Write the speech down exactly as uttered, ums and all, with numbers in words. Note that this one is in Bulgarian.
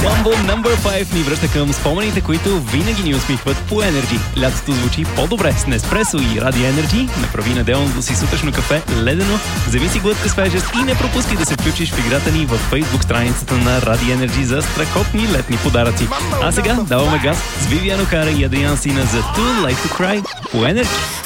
Mambo номер пет ни връща към спомените, които винаги ни усмихват по Energy. Лятото звучи по-добре с Неспресо и Ради Energy. Направи неделното си сутрешно кафе ледено, вземи си глътка свежест и не пропускай да се включиш в играта ни във Facebook страницата на Ради Energy за страхотни летни подаръци. А сега даваме газ с Вивиан Охара и Адриан Сина за Too Late to Cry по Energy.